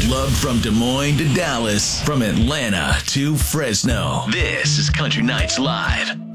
Loved from Des Moines to Dallas, from Atlanta to Fresno. This is Country Nights Live.